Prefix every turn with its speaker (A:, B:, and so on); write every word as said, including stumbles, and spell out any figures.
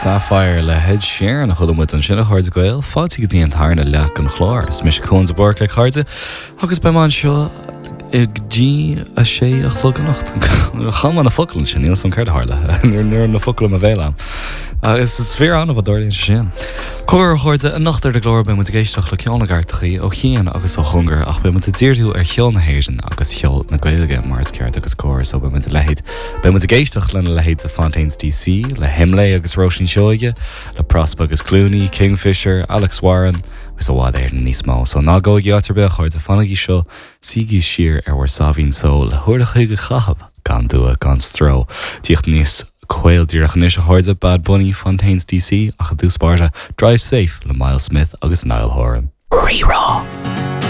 A: Sapphire le Ed Sheeran a chudum with an sinna chuirde goil, fáiltí go dtí an tarna leach an chlár, is mis cóns a borc ag chuirde, agus be man seo ag dí a sé a chlog an nacht. Cham an a focail sin, níl san ceir harla, nuair na focail am a bhélam. Is is fear an of a dúirlíonn sin. Cóir chuirde a nachtar de glóir be mu géisteach le ceanna gartaí ó chéan agus ó chungar ach be mu tíirú ar cheol na héireann agus cheol na gaeilge mar is ceart agus cóir so be mu lehéid. Be mu géisteach lena lehéid a Fontaines D C, le Himlay agus Róisín Seoige, le Prospa agus Clooney, Kingfisher, Alex Warren, agus a bhád éir níos mó. So ná go geatar be chuirde fannaí seo sigí siar ar war sáhín so le thuirda chuige chahab gan dua gan stró. Tíocht níos Quail dúrach níos a chuirde Bad Bunny, Fontaines D C ach a dús barta Drive Safe le Miles Smith agus Niall Horan. Rerá!